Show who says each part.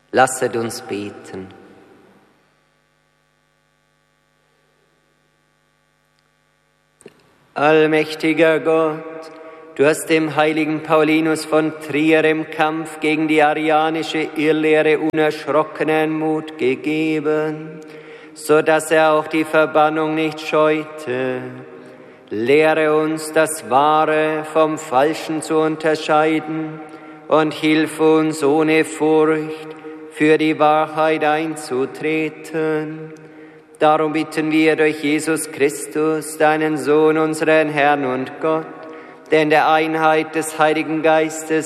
Speaker 1: Lasset uns beten. Allmächtiger Gott, du hast dem heiligen Paulinus von Trier im Kampf gegen die arianische Irrlehre unerschrockenen Mut gegeben, so dass er auch die Verbannung nicht scheute. Lehre uns, das Wahre vom Falschen zu unterscheiden und hilf uns ohne Furcht für die Wahrheit einzutreten. Darum bitten wir durch Jesus Christus, deinen Sohn, unseren Herrn und Gott, der in der Einheit des Heiligen Geistes